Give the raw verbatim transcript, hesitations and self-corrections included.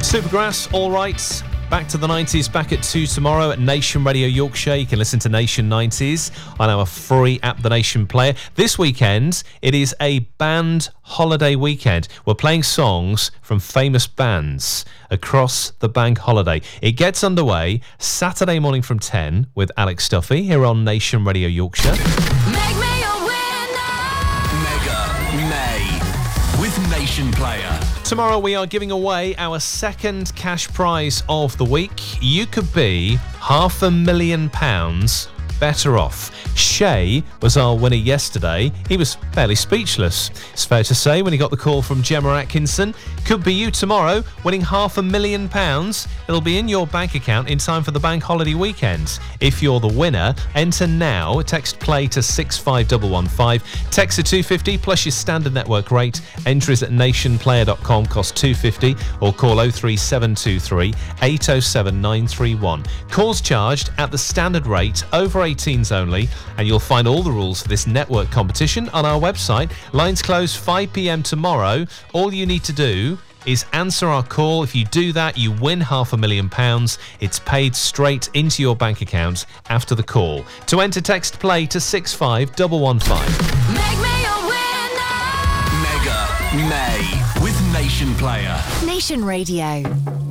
Supergrass, All Right. Back to the nineties, back at two tomorrow at Nation Radio Yorkshire. You can listen to Nation nineties on our free app, The Nation Player. This weekend, it is a band holiday weekend. We're playing songs from famous bands across the bank holiday. It gets underway Saturday morning from ten with Alex Duffy here on Nation Radio Yorkshire. Make me a winner. Mega May with Nation Player. Tomorrow we are giving away our second cash prize of the week. You could be half a million pounds better off. Shay was our winner yesterday. He was fairly speechless, it's fair to say, when he got the call from Gemma Atkinson. Could be you tomorrow, winning half a million pounds. It'll be in your bank account in time for the bank holiday weekend. If you're the winner, enter now. Text play to six five one one five. Text to two fifty plus your standard network rate. Enter is at nation player dot com, cost two fifty, or call oh three seven two three eight oh seven nine three one. Calls charged at the standard rate, over eighteens only, and you'll find all the rules for this network competition on our website. Lines close five p.m. tomorrow. All you need to do is answer our call. If you do that, you win half a million pounds. It's paid straight into your bank account after the call. To enter, text play to six five one one five. Make me a winner. Mega May with Nation Player. Nation Radio.